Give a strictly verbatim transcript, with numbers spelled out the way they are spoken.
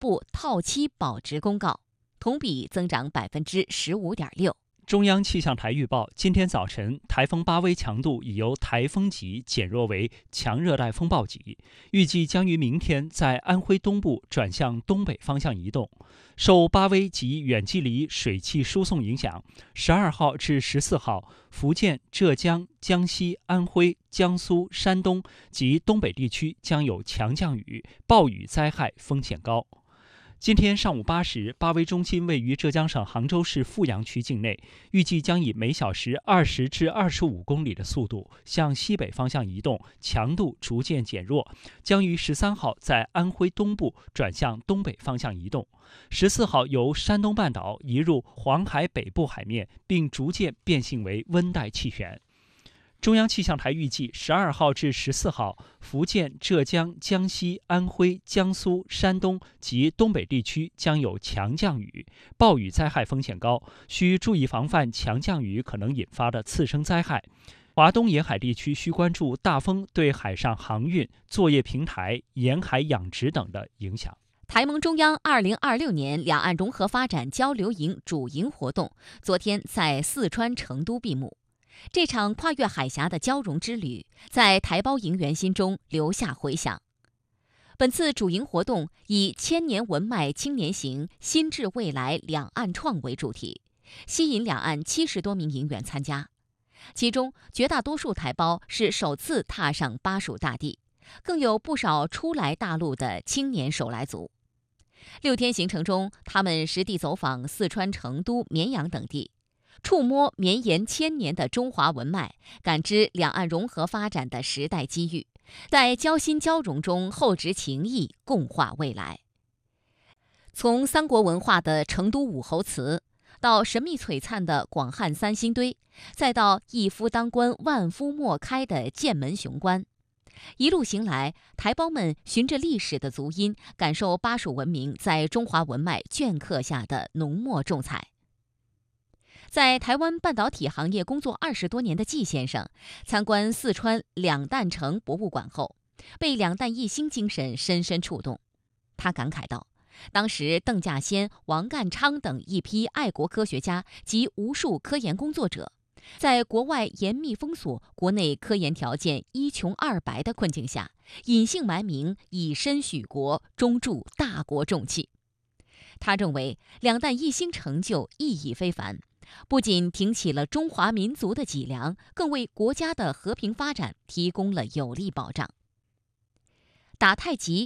部套期保值公告，同比增长百分之十五点六。 中央气象台预报，今天早晨台风巴威强度已由台风级减弱为强热带风暴级，预计将于明天在安徽东部转向东北方向移动。受巴威及远距离水汽输送影响，十二号至十四号，福建、浙江、江西、安徽、江苏、山东及东北地区将有强降雨，暴雨灾害风险高。今天上午八时，巴威中心位于浙江省杭州市富阳区境内，预计将以每小时二十至二十五公里的速度向西北方向移动，强度逐渐减弱，将于十三号在安徽东部转向东北方向移动，十四号由山东半岛移入黄海北部海面，并逐渐变性为温带气旋。中央气象台预计，十二号至十四号，福建、浙江、江西、安徽、江苏、山东及东北地区将有强降雨，暴雨灾害风险高，需注意防范强降雨可能引发的次生灾害。华东沿海地区需关注大风对海上航运、作业平台、沿海养殖等的影响。 台盟中央二零二六年两岸融合发展交流营主营活动昨天在四川成都闭幕。这场跨越海峡的交融之旅，在台胞营员心中留下回响。本次主营活动以“千年文脉青年行，心智未来两岸创”为主题，吸引两岸七十多名营员参加。其中，绝大多数台胞是首次踏上巴蜀大地，更有不少初来大陆的青年手来族。六天行程中，他们实地走访四川成都、绵阳等地，触摸绵延千年的中华文脉，感知两岸融合发展的时代机遇，在交心交融中厚植情谊，共话未来。从三国文化的成都武侯祠，到神秘璀璨的广汉三星堆，再到一夫当关万夫莫开的剑门雄关，一路行来，台胞们循着历史的足音，感受巴蜀文明在中华文脉镌刻下的浓墨重彩。在台湾半导体行业工作二十多年的季先生，参观四川两弹城博物馆后，被两弹一星精神深深触动。他感慨道：“当时邓稼先、王淦昌等一批爱国科学家及无数科研工作者，在国外严密封锁、国内科研条件一穷二白的困境下，隐姓埋名，以身许国，终铸大国重器。”他认为两弹一星成就意义非凡，不仅挺起了中华民族的脊梁，更为国家的和平发展提供了有力保障。打太极